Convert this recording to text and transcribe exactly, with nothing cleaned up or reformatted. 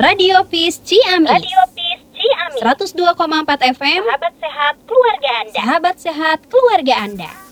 Radio Peace Ciamis. Radio Peace Ciamis. seratus dua koma empat F M. Sahabat sehat keluarga Anda. Sahabat sehat keluarga Anda.